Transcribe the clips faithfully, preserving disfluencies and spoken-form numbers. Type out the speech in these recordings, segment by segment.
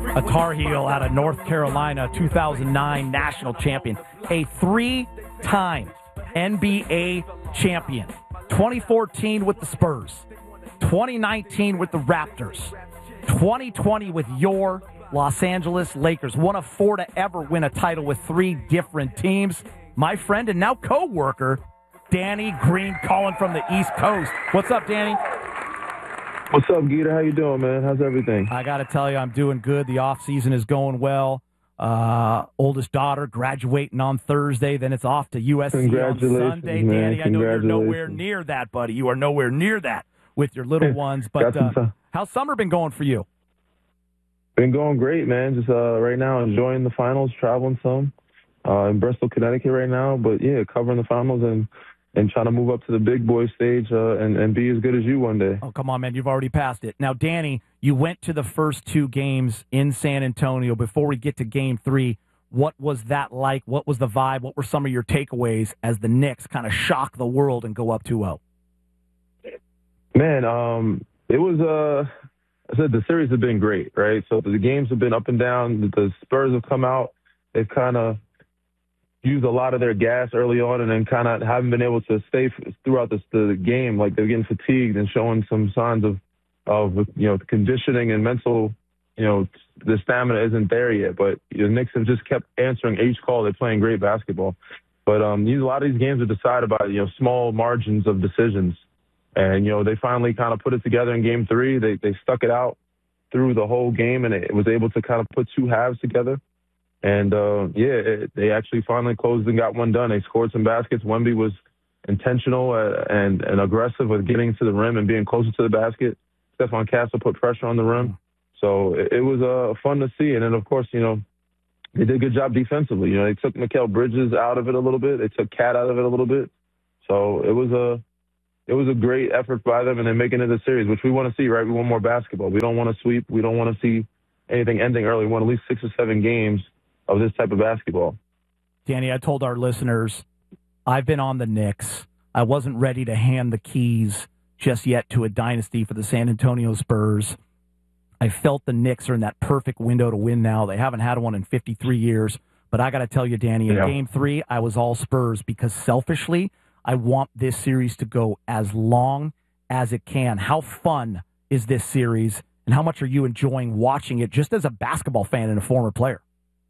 a Tar Heel out of North Carolina, two thousand nine national champion, a three-time N B A champion, twenty fourteen with the Spurs, twenty nineteen with the Raptors, twenty twenty with your Los Angeles Lakers, one of four to ever win a title with three different teams. My friend and now co-worker, Danny Green, calling from the East Coast. What's up, Danny? What's up, Gita? How you doing, man? How's everything? I got to tell you, I'm doing good. The off season is going well. Uh, oldest daughter graduating on Thursday. Then it's off to U S C on Sunday. Man. Danny, I know you're nowhere near that, buddy. You are nowhere near that with your little ones. But uh, how's summer been going for you? Been going great, man. Just uh, right now enjoying the finals, traveling some uh, in Bristol, Connecticut right now. But, yeah, covering the finals and, and trying to move up to the big boy stage uh, and, and be as good as you one day. Oh, come on, man. You've already passed it. Now, Danny, you went to the first two games in San Antonio. Before we get to game three, what was that like? What was the vibe? What were some of your takeaways as the Knicks kind of shock the world and go up two oh? Man, um, it was uh, – I said the series have been great, right? So the games have been up and down. The Spurs have come out. They've kind of used a lot of their gas early on and then kind of haven't been able to stay throughout this, the game. Like they're getting fatigued and showing some signs of, of you know, conditioning and mental, you know, the stamina isn't there yet. But the Knicks have just kept answering each call. They're playing great basketball. But um, these, a lot of these games are decided by, you know, small margins of decisions. And, you know, they finally kind of put it together in game three. They they stuck it out through the whole game, and it was able to kind of put two halves together. And, uh, yeah, it, they actually finally closed and got one done. They scored some baskets. Wemby was intentional uh, and, and aggressive with getting to the rim and being closer to the basket. Stephon Castle put pressure on the rim. So it, it was uh, fun to see. And then, of course, you know, they did a good job defensively. You know, they took Mikal Bridges out of it a little bit. They took Cat out of it a little bit. So it was a... It was a great effort by them, and they're making it a series, which we want to see, right? We want more basketball. We don't want to sweep. We don't want to see anything ending early. We want at least six or seven games of this type of basketball. Danny, I told our listeners, I've been on the Knicks. I wasn't ready to hand the keys just yet to a dynasty for the San Antonio Spurs. I felt the Knicks are in that perfect window to win now. They haven't had one in fifty-three years. But I got to tell you, Danny, in yeah. game three, I was all Spurs because selfishly, I want this series to go as long as it can. How fun is this series, and how much are you enjoying watching it just as a basketball fan and a former player?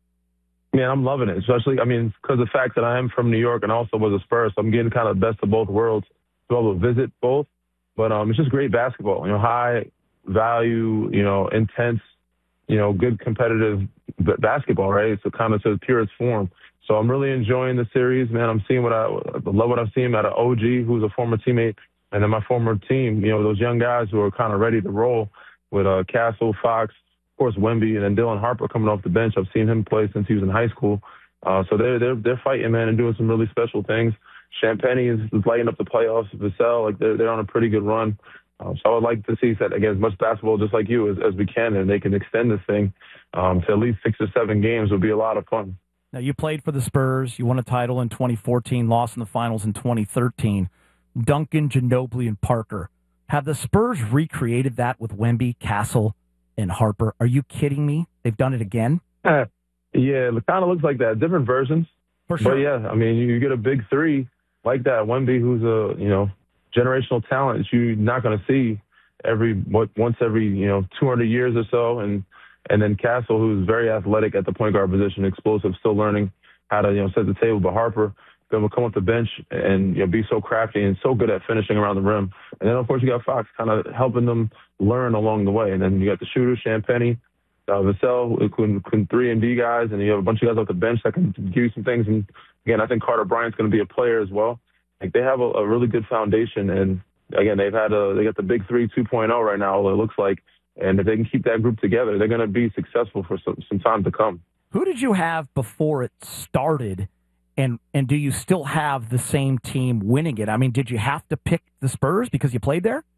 Man, I'm loving it, especially, I mean, because of the fact that I am from New York and also was a Spurs, so I'm getting kind of the best of both worlds to be able to visit both. But um, it's just great basketball, you know, high value, you know, intense, you know, good competitive b- basketball, right? It's kind of to the purest form. So I'm really enjoying the series, man. I'm seeing what I love what I'm seeing out of O G, who's a former teammate, and then my former team, you know, those young guys who are kind of ready to roll with uh, Castle, Fox, of course, Wemby, and then Dylan Harper coming off the bench. I've seen him play since he was in high school. Uh, so they're, they're, they're fighting, man, and doing some really special things. Champagne is, is lighting up the playoffs. Vassell, like they're, they're on a pretty good run. Um, so I would like to see that, again, as much basketball just like you as, as we can, and they can extend this thing um, to at least six or seven games. Would be a lot of fun. Now, you played for the Spurs. You won a title in twenty fourteen, lost in the finals in twenty thirteen. Duncan, Ginobili, and Parker. Have the Spurs recreated that with Wemby, Castle, and Harper? Are you kidding me? They've done it again? Uh, yeah, it kind of looks like that. Different versions. For sure. But, yeah, I mean, you get a big three like that. Wemby, who's a, you know, generational talent that you're not going to see every what once every, you know, two hundred years or so. And And then Castle, who's very athletic at the point guard position, explosive, still learning how to, you know, set the table. But Harper, going to come off the bench and, you know, be so crafty and so good at finishing around the rim. And then, of course, you got Fox kind of helping them learn along the way. And then you got the shooters, Champagne, uh, Vassell, including three and D guys, and you have a bunch of guys off the bench that can give you some things. And, again, I think Carter Bryant's going to be a player as well. Like, they have a, a really good foundation. And, again, they've had a, they got the big three two point oh right now, it looks like. And if they can keep that group together, they're going to be successful for some, some time to come. Who did you have before it started, and and do you still have the same team winning it? I mean, did you have to pick the Spurs because you played there?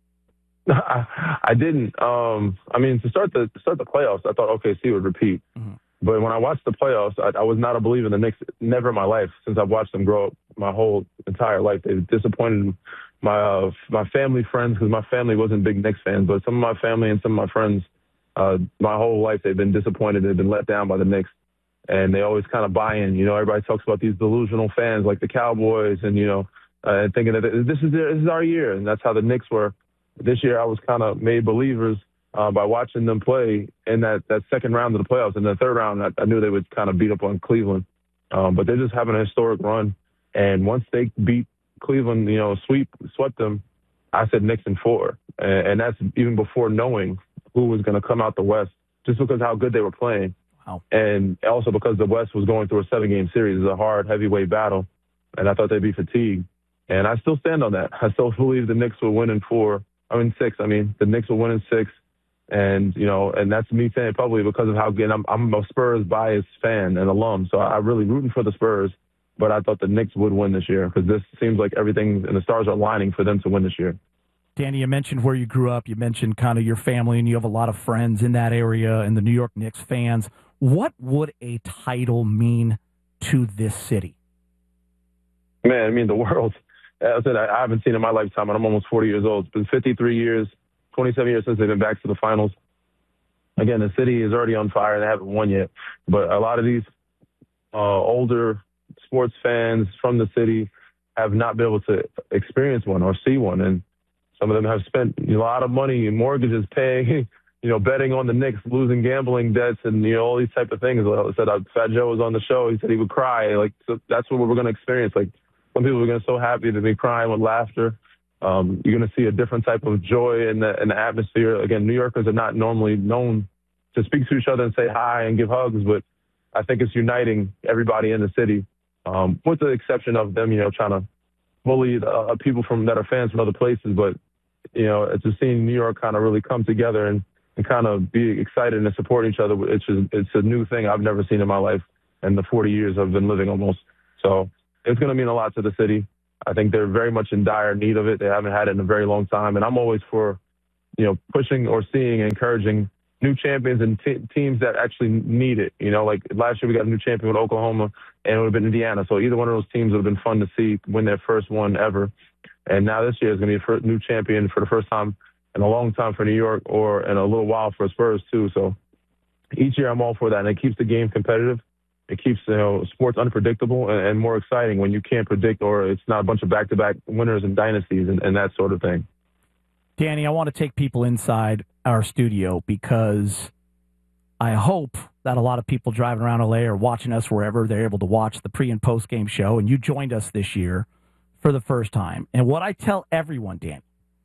I, I didn't. Um, I mean, to start the to start the playoffs, I thought O K C would repeat. Mm-hmm. But when I watched the playoffs, I, I was not a believer in the Knicks. Never in my life, since I've watched them grow up my whole entire life. They disappointed my uh, my family friends, because my family wasn't big Knicks fans, but some of my family and some of my friends Uh, my whole life they've been disappointed. They've been let down by the Knicks, and they always kind of buy in. You know, everybody talks about these delusional fans like the Cowboys, and you know, uh, thinking that this is their, this is our year, and that's how the Knicks were. This year, I was kind of made believers uh, by watching them play in that, that second round of the playoffs. In the third round, I, I knew they would kind of beat up on Cleveland, um, but they're just having a historic run. And once they beat Cleveland, you know, sweep swept them, I said Knicks in four, and, and that's even before knowing who was going to come out the West, just because of how good they were playing. Wow. And also because the West was going through a seven-game series. It's a hard, heavyweight battle, and I thought they'd be fatigued. And I still stand on that. I still believe the Knicks will win in four. I mean, six. I mean, the Knicks will win in six. And, you know, and that's me saying it publicly because of how good I'm, I'm a Spurs biased fan and alum. So I'm really rooting for the Spurs. But I thought the Knicks would win this year because this seems like everything and the stars are aligning for them to win this year. Danny, you mentioned where you grew up. You mentioned kind of your family, and you have a lot of friends in that area and the New York Knicks fans. What would a title mean to this city? Man, I mean, the world. As I said, I haven't seen it in my lifetime, and I'm almost forty years old. It's been fifty-three years, twenty-seven years since they've been back to the finals. Again, the city is already on fire. They haven't won yet. But a lot of these uh, older sports fans from the city have not been able to experience one or see one. And some of them have spent a lot of money in mortgages paying, you know, betting on the Knicks, losing gambling debts, and, you know, all these type of things. Like I said, uh, Fat Joe was on the show. He said he would cry. Like, so that's what we're going to experience. Like, some people are going to be so happy to be crying with laughter. Um, you're going to see a different type of joy in the, in the atmosphere. Again, New Yorkers are not normally known to speak to each other and say hi and give hugs, but I think it's uniting everybody in the city, um, with the exception of them, you know, trying to bully uh, people from that are fans from other places. But, you know, it's just seeing New York kind of really come together and, and kind of be excited and support each other. It's just, it's a new thing I've never seen in my life in the forty years I've been living almost. So it's going to mean a lot to the city. I think they're very much in dire need of it. They haven't had it in a very long time. And I'm always for, you know, pushing or seeing and encouraging new champions and t- teams that actually need it. You know, like last year we got a new champion with Oklahoma, and it would have been Indiana. So either one of those teams would have been fun to see win their first one ever. And now this year is going to be a new champion for the first time in a long time for New York, or in a little while for Spurs too. So each year I'm all for that, and it keeps the game competitive. It keeps, you know, sports unpredictable and, and more exciting when you can't predict, or it's not a bunch of back-to-back winners and dynasties and, and that sort of thing. Danny, I want to take people inside our studio because I hope that a lot of people driving around L A or watching us wherever, they're able to watch the pre- and post-game show, and you joined us this year for the first time. And what I tell everyone, Danny,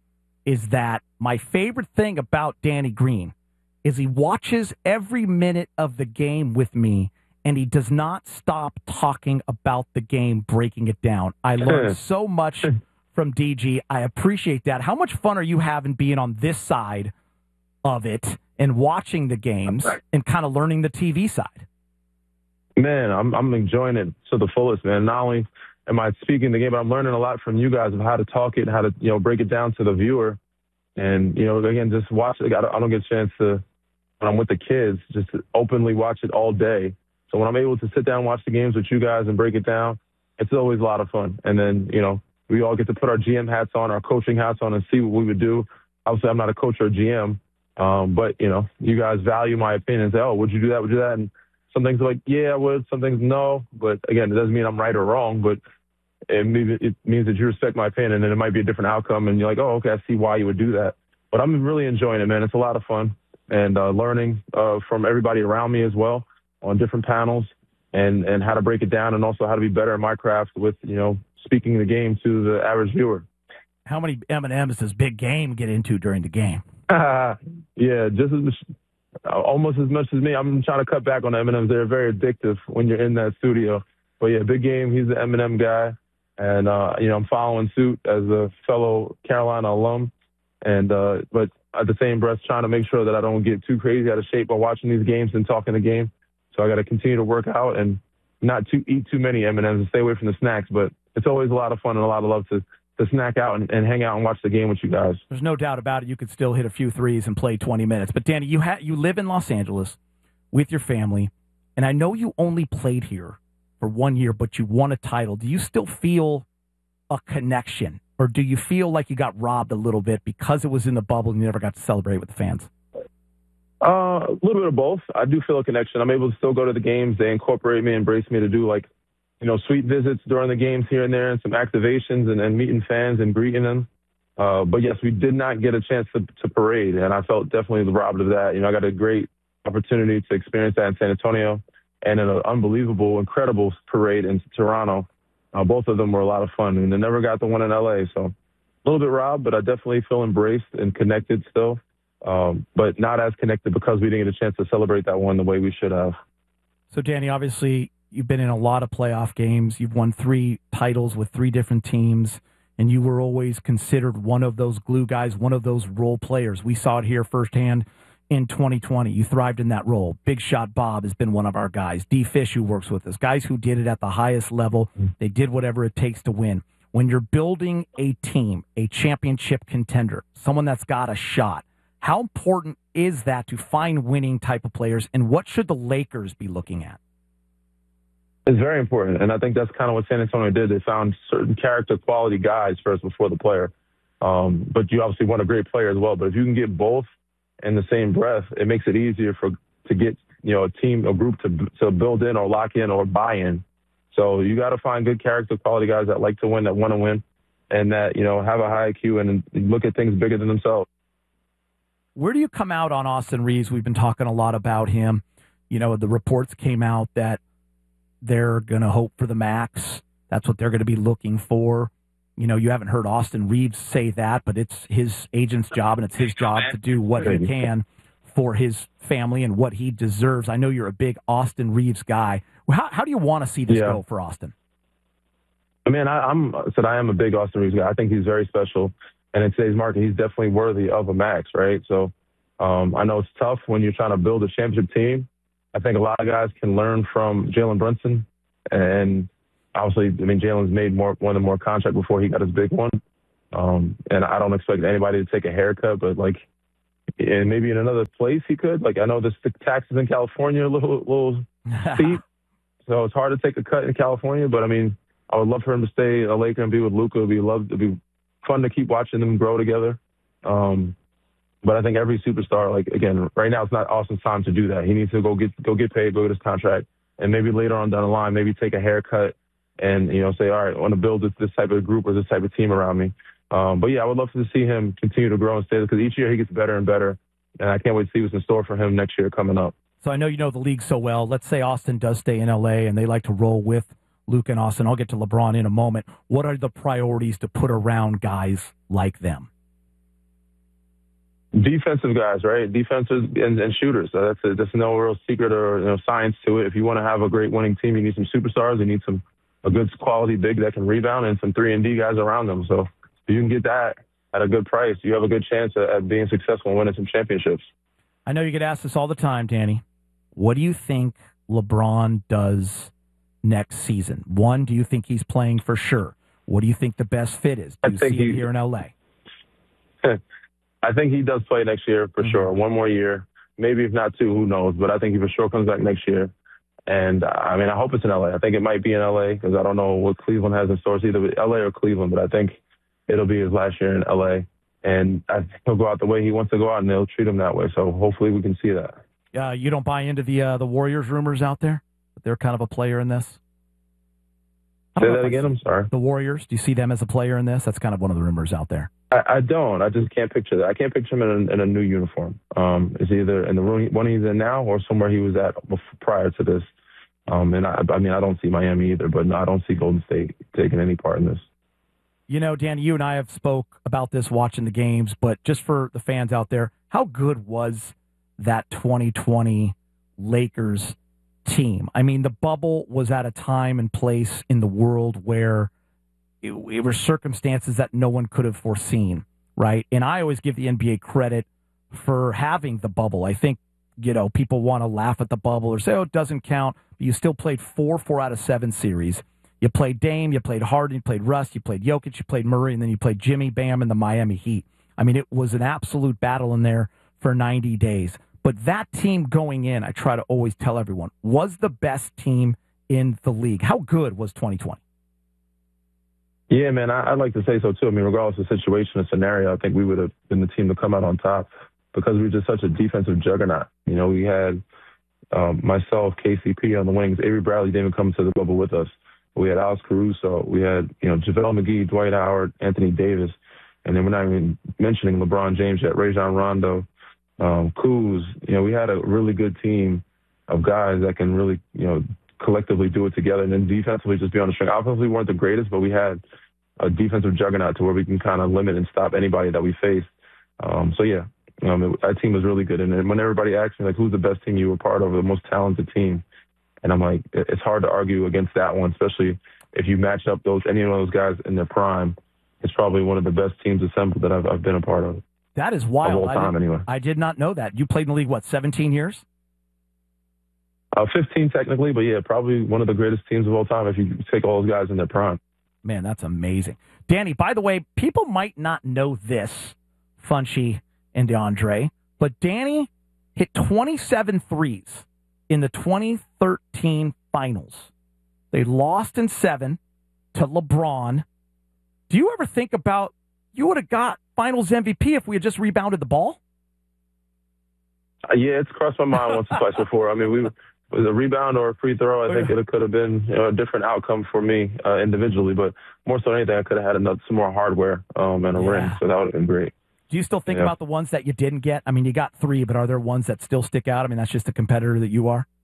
is that my favorite thing about Danny Green is he watches every minute of the game with me, and he does not stop talking about the game, breaking it down. I learned so much from D G. I appreciate that. How much fun are you having being on this side of it and watching the games and kind of learning the T V side? Man, I'm I'm enjoying it to the fullest, man. Not only am I speaking the game, but I'm learning a lot from you guys of how to talk it and how to, you know, break it down to the viewer. And, you know, again, just watch it. I don't, I don't get a chance to, when I'm with the kids, just to openly watch it all day. So when I'm able to sit down and watch the games with you guys and break it down, it's always a lot of fun. And then, you know, we all get to put our G M hats on, our coaching hats on, and see what we would do. Obviously, I'm not a coach or a G M, um, but, you know, you guys value my opinion and say, oh, would you do that? Would you do that? And some things are like, yeah, I would. Some things, no. But, again, it doesn't mean I'm right or wrong, but it means, it means that you respect my opinion, and it might be a different outcome. And you're like, oh, okay, I see why you would do that. But I'm really enjoying it, man. It's a lot of fun, and uh, learning uh, from everybody around me as well on different panels, and, and how to break it down, and also how to be better at my craft with, you know, speaking the game to the average viewer. How many M and M's does Big Game get into during the game? Yeah, just as much, almost as much as me. I'm trying to cut back on the M and M's. They're very addictive when you're in that studio. But yeah, Big Game, he's the M and M guy, and uh, you know, I'm following suit as a fellow Carolina alum, and uh, but at the same breath, trying to make sure that I don't get too crazy out of shape by watching these games and talking the game. So I got to continue to work out and not to eat too many M and M's and stay away from the snacks. But it's always a lot of fun and a lot of love to, to snack out and, and hang out and watch the game with you guys. There's no doubt about it. You could still hit a few threes and play twenty minutes. But, Danny, you ha- you live in Los Angeles with your family, and I know you only played here for one year, but you won a title. Do you still feel a connection, or do you feel like you got robbed a little bit because it was in the bubble and you never got to celebrate with the fans? Uh, a little bit of both. I do feel a connection. I'm able to still go to the games. They incorporate me, embrace me to do like, you know, sweet visits during the games here and there and some activations and, and meeting fans and greeting them. Uh, but yes, we did not get a chance to, to parade, and I felt definitely robbed of that. You know, I got a great opportunity to experience that in San Antonio and in an unbelievable, incredible parade in Toronto. Uh, both of them were a lot of fun, and I never got the one in L A. So a little bit robbed, but I definitely feel embraced and connected still. Um, but not as connected because we didn't get a chance to celebrate that one the way we should have. So, Danny, obviously, you've been in a lot of playoff games. You've won three titles with three different teams, and you were always considered one of those glue guys, one of those role players. We saw it here firsthand in twenty twenty. You thrived in that role. Big Shot Bob has been one of our guys. D. Fish, who works with us, guys who did it at the highest level. They did whatever it takes to win. When you're building a team, a championship contender, someone that's got a shot, how important is that to find winning type of players, and what should the Lakers be looking at? It's very important, and I think that's kind of what San Antonio did. They found certain character quality guys first before the player. Um, but you obviously want a great player as well. But if you can get both in the same breath, it makes it easier for to get, you know, a team, a group to to build in or lock in or buy in. So you got to find good character quality guys that like to win, that want to win, and that, you know, have a high I Q and look at things bigger than themselves. Where do you come out on Austin Reeves? We've been talking a lot about him. You know, the reports came out that they're going to hope for the max. That's what they're going to be looking for. You know, you haven't heard Austin Reeves say that, but it's his agent's job, and it's his job to do what he can for his family and what he deserves. I know you're a big Austin Reeves guy. How, how do you want to see this yeah. go for Austin? I mean, I, I'm I said I am a big Austin Reeves guy. I think he's very special. And in today's market, he's definitely worthy of a max, right? So um, I know it's tough when you're trying to build a championship team. I think a lot of guys can learn from Jalen Brunson. And obviously, I mean, Jalen's made more one of more contract before he got his big one. Um, and I don't expect anybody to take a haircut, but like, and maybe in another place he could. Like, I know the taxes in California are a little, little steep, so it's hard to take a cut in California. But I mean, I would love for him to stay a Laker and be with Luka. It'd be love to be fun to keep watching them grow together. Um, but I think every superstar, like, again, right now it's not Austin's time to do that. He needs to go get go get paid, go get his contract, and maybe later on down the line, maybe take a haircut and, you know, say, all right, I want to build this, this type of group or this type of team around me. Um, but, yeah, I would love to see him continue to grow and stay, because each year he gets better and better, and I can't wait to see what's in store for him next year coming up. So I know you know the league so well. Let's say Austin does stay in L A and they like to roll with Luke and Austin. I'll get to LeBron in a moment. What are the priorities to put around guys like them? Defensive guys, right? Defensive and, and shooters. So that's a, that's no real secret or, you know, science to it. If you want to have a great winning team, you need some superstars. You need some a good quality big that can rebound and some three and D guys around them. So if you can get that at a good price, you have a good chance at, at being successful and winning some championships. I know you get asked this all the time, Danny. What do you think LeBron does next season? One, do you think he's playing for sure? What do you think the best fit is? Do you see him here in L A? I think he does play next year for mm-hmm. sure. One more year, maybe if not two, who knows? But I think he for sure comes back next year. And uh, I mean, I hope it's in L A. I think it might be in L A because I don't know what Cleveland has in store. It's either L A or Cleveland, but I think it'll be his last year in L A. And I think he'll go out the way he wants to go out, and they'll treat him that way. So hopefully we can see that. Uh, you don't buy into the uh, the Warriors rumors out there? That they're kind of a player in this? Say that again? I'm sorry. The Warriors, do you see them as a player in this? That's kind of one of the rumors out there. I, I don't. I just can't picture that. I can't picture him in a, in a new uniform. Um, it's either in the room, one he's in now or somewhere he was at before, prior to this. Um, and I, I mean, I don't see Miami either, but no, I don't see Golden State taking any part in this. You know, Danny, you and I have spoke about this watching the games, but just for the fans out there, how good was that twenty twenty Lakers team? I mean, the bubble was at a time and place in the world where it, it were circumstances that no one could have foreseen, right? And I always give the N B A credit for having the bubble. I think, you know, people want to laugh at the bubble or say, oh, it doesn't count. But you still played four, four out of seven series. You played Dame, you played Harden, you played Russ, you played Jokic, you played Murray, and then you played Jimmy Bam and the Miami Heat. I mean, it was an absolute battle in there for ninety days. But that team going in, I try to always tell everyone, was the best team in the league. How good was twenty twenty? Yeah, man, I, I'd like to say so, too. I mean, regardless of the situation or scenario, I think we would have been the team to come out on top. because we were just such a defensive juggernaut. You know, we had um, myself, K C P on the wings. Avery Bradley didn't even come to the bubble with us. We had Alex Caruso. We had, you know, JaVale McGee, Dwight Howard, Anthony Davis. And then we're not even mentioning LeBron James yet, Rajon Rondo, um, Kuz. You know, we had a really good team of guys that can really, you know, collectively do it together. And then defensively just be on the string. Offensively, we weren't the greatest, but we had a defensive juggernaut to where we can kind of limit and stop anybody that we faced. Um, so, yeah, um, it, our team was really good. And when everybody asks me, like, who's the best team you were part of, the most talented team, and I'm like, it, it's hard to argue against that one, especially if you match up those any of those guys in their prime. It's probably one of the best teams assembled that I've, I've been a part of. That is wild. Of all time, I did, anyway. I did not know that. You played in the league, what, seventeen years? Uh, fifteen technically, but yeah, probably one of the greatest teams of all time if you take all those guys in their prime. Man, that's amazing. Danny, by the way, people might not know this, Funchy and DeAndre, but Danny hit twenty-seven threes in the twenty thirteen finals. They lost in seven to LeBron. Do you ever think about you would have got finals M V P if we had just rebounded the ball? Uh, yeah, it's crossed my mind once or twice before. I mean, we was a rebound or a free throw. I think it could have been, you know, a different outcome for me uh, individually, but more so than anything, I could have had another, some more hardware um, and a yeah. ring, so that would have been great. Do you still think yeah. about the ones that you didn't get? I mean, you got three, but are there ones that still stick out? I mean, that's just the competitor that you are.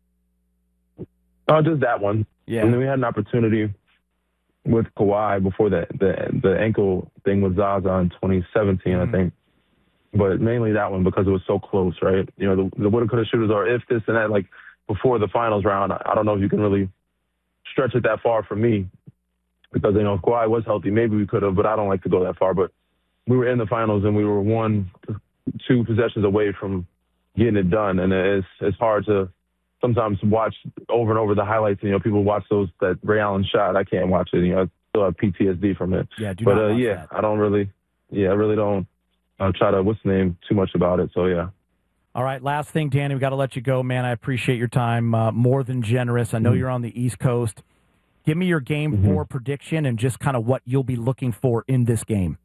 Oh, just that one. Yeah. And then we had an opportunity with Kawhi before the the, the ankle thing with Zaza in twenty seventeen, mm. I think. But mainly that one because it was so close, right? You know, the, the woulda, coulda, shouldas, or if this and that, like before the finals round, I don't know if you can really stretch it that far for me because, you know, if Kawhi was healthy, maybe we could have, but I don't like to go that far. But we were in the finals and we were one, two possessions away from getting it done. And it's it's hard to sometimes watch over and over the highlights. You know, people watch those, that Ray Allen shot. I can't watch it. You know, I still have P T S D from it. Yeah, do but not uh, watch yeah, that. I don't really, yeah, I really don't uh, try to, what's the name, too much about it. So, yeah. All right, last thing, Danny, we got to let you go, man. I appreciate your time. Uh, more than generous. I know mm-hmm. you're on the East Coast. Give me your game mm-hmm. four prediction and just kind of what you'll be looking for in this game.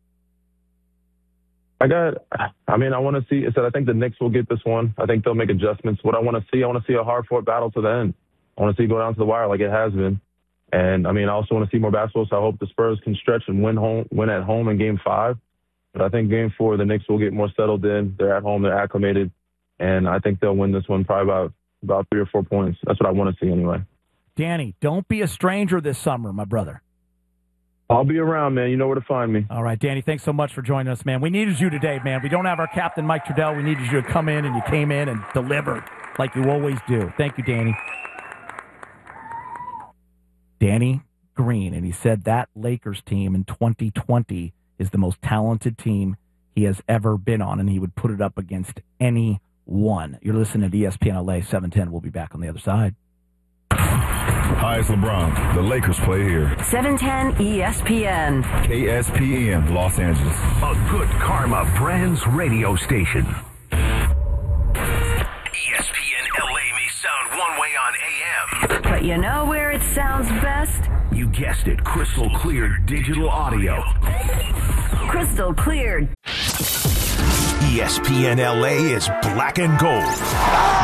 I got, I mean, I want to see, I said, I think the Knicks will get this one. I think they'll make adjustments. What I want to see, I want to see a hard-fought battle to the end. I want to see it go down to the wire like it has been. And, I mean, I also want to see more basketball, so I hope the Spurs can stretch and win home, win at home in game five. But I think game four, the Knicks will get more settled in. They're at home. They're acclimated. And I think they'll win this one probably about, about three or four points. That's what I want to see anyway. Danny, don't be a stranger this summer, my brother. I'll be around, man. You know where to find me. All right, Danny, thanks so much for joining us, man. We needed you today, man. We don't have our captain, Mike Trudell. We needed you to come in, and you came in and delivered like you always do. Thank you, Danny. Danny Green, and he said that Lakers team in twenty twenty is the most talented team he has ever been on, and he would put it up against anyone. You're listening to E S P N L A seven ten. We'll be back on the other side. Hi, it's LeBron. The Lakers play here. seven ten E S P N. K S P N, Los Angeles. A Good Karma Brands radio station. E S P N L A may sound one way on A M. But you know where it sounds best? You guessed it, crystal clear digital audio. Crystal clear. E S P N L A is black and gold.